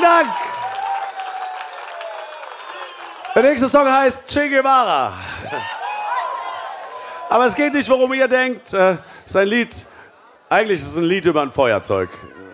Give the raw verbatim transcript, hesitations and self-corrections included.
Dank. Der nächste Song heißt Che Guevara. Aber es geht nicht, worum ihr denkt. Es ist ein Lied, eigentlich ist es ein Lied über ein Feuerzeug.